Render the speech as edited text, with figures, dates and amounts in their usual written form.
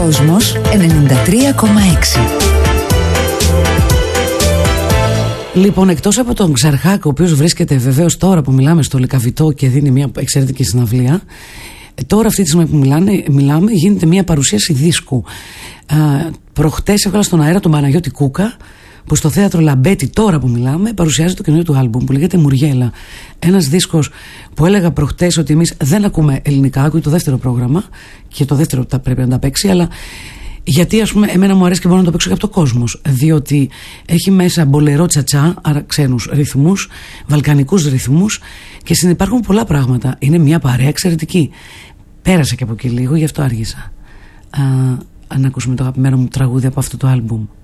Κόσμος 93,6. Λοιπόν, εκτός από τον Ξαρχάκο, ο οποίος βρίσκεται βεβαίως τώρα που μιλάμε στο Λυκαβητό και δίνει μια εξαιρετική συναυλία, τώρα αυτή τη στιγμή που μιλάμε γίνεται μια παρουσίαση δίσκου. Προχτές έβγαλα στον αέρα τον Παναγιώτη Κούκα, που στο θέατρο Λαμπέτη, τώρα που μιλάμε, παρουσιάζει το καινούριο του άλμπουμ που λέγεται Μουριέλα. Ένας δίσκος που έλεγα προχτές ότι εμείς δεν ακούμε ελληνικά, ακούει το δεύτερο πρόγραμμα και το δεύτερο πρέπει να τα παίξει, αλλά γιατί ας πούμε εμένα μου αρέσει και μπορώ να το παίξω και από το Κόσμος, διότι έχει μέσα μπολερό τσατσά, άρα ξένους ρυθμούς, βαλκανικούς ρυθμούς, και συνυπάρχουν πολλά πράγματα. Είναι μια παρέα εξαιρετική. Πέρασε και από εκεί λίγο, γι' αυτό άργησα. Αν ακούσουμε το αγαπημένο μου τραγούδι από αυτό το άλμπουμ.